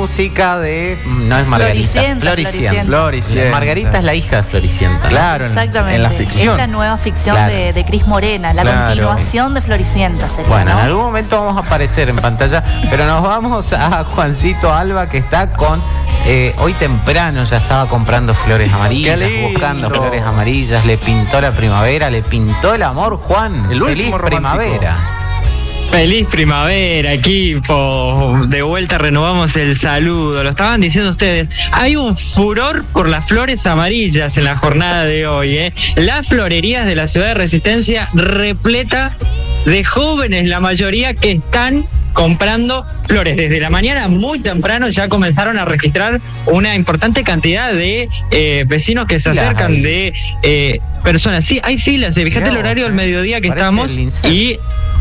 música de... No es Margarita. Floricienta. Margarita es la hija de Floricienta. Claro, exactamente. En la ficción. Es la nueva ficción Claro. de Cris Morena, la continuación de Floricienta sería, Bueno, ¿no? en algún momento vamos a aparecer en pantalla, pero nos vamos a Juancito Alba, que está con... hoy temprano ya estaba comprando flores amarillas, buscando flores amarillas, le pintó la primavera, le pintó el amor, Juan. El Feliz último primavera. Feliz primavera, equipo. De vuelta renovamos el saludo. Lo estaban diciendo ustedes. Hay un furor por las flores amarillas en la jornada de hoy, ¿eh? Las florerías de la ciudad de Resistencia repleta de jóvenes, la mayoría que están comprando flores. Desde la mañana muy temprano ya comenzaron a registrar una importante cantidad de vecinos que se acercan, de personas. Sí, hay filas. Fíjate el horario del mediodía que estamos y...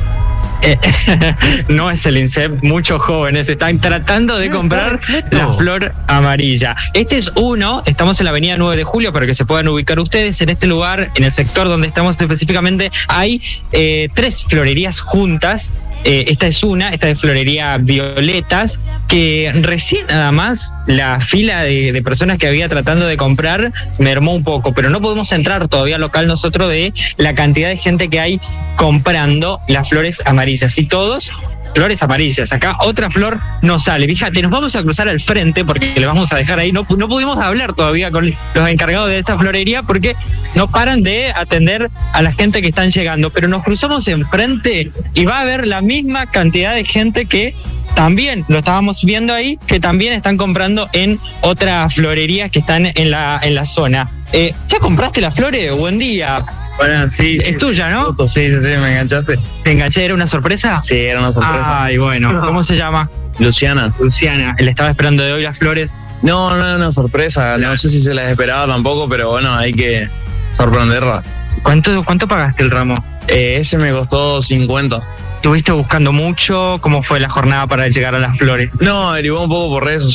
no es el INSEP, muchos jóvenes están tratando de comprar la flor amarilla. Este es uno, estamos en la avenida 9 de Julio para que se puedan ubicar ustedes. En este lugar, en el sector donde estamos específicamente, hay 3 florerías juntas. Esta es una, esta de Florería Violetas, que recién nada más la fila de personas que había tratando de comprar mermó un poco, pero no podemos entrar todavía al local nosotros de la cantidad de gente que hay comprando las flores amarillas. Y todos flores amarillas. Acá otra flor no sale. Fíjate, nos vamos a cruzar al frente porque le vamos a dejar ahí. No pudimos hablar todavía con los encargados de esa florería porque no paran de atender a la gente que están llegando. Pero nos cruzamos enfrente y va a haber la misma cantidad de gente que también lo estábamos viendo ahí, que también están comprando en otras florerías que están en la zona. ¿Ya compraste las flores? Buen día. Bueno, sí. Es tuya, ¿no? Sí, me enganchaste. ¿Te enganché? ¿Era una sorpresa? Sí, era una sorpresa. Ay, bueno. ¿Cómo se llama? Luciana. Luciana. ¿Le estaba esperando de hoy las flores? No era una sorpresa. No sé si se las esperaba tampoco, pero bueno, hay que sorprenderla. ¿Cuánto pagaste el ramo? Ese me costó 50. ¿Estuviste buscando mucho? ¿Cómo fue la jornada para llegar a las flores? No, averigué un poco por redes sociales.